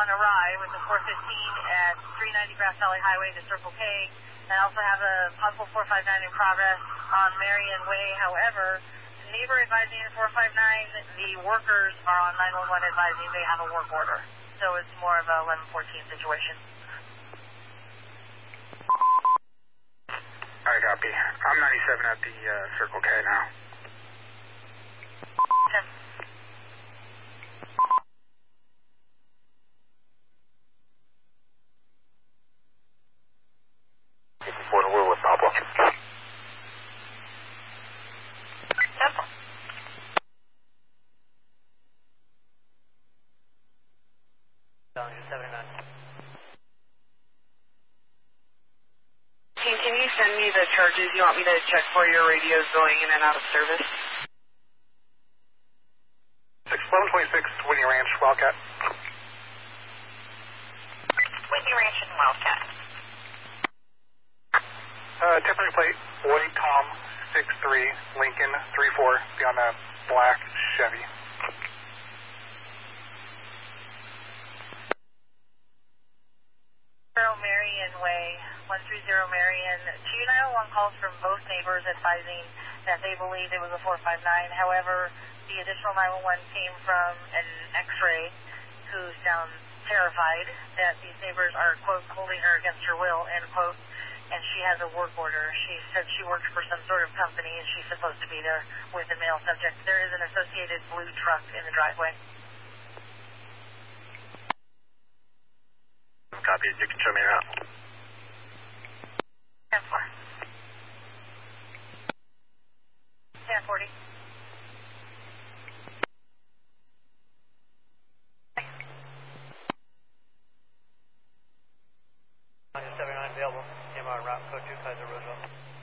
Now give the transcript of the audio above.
on a ride with the 415 at 390 Grass Valley Highway to Circle K. And I also have a possible 459 in progress on Marion Way. However, neighbor advising in 459, the workers are on 911 advising they have a work order. So it's more of a 1114 situation. I copy. I'm 97 at the Circle K now. 10. Fort Will with Pablo. Can you send me the charges you want me to check for your radios going in and out of service? 1126 Whitney Ranch, Wildcat. Whitney Ranch and Wildcat. Temporary plate, White Tom 63, Lincoln 34, beyond a black Chevy. Marion Way, 130 Marion. 291 calls from both neighbors advising that they believe it was a 459. However, the additional 911 came from an X-ray who sounds terrified that these neighbors are, quote, holding her against her will, end quote, and she has a work order. She said she works for some sort of company and she's supposed to be there with a male subject. There is an associated blue truck in the driveway. Copy. You can show me around. 10-4. 10-40. On your 79 available. MR route code 2 Kaiser Roosevelt.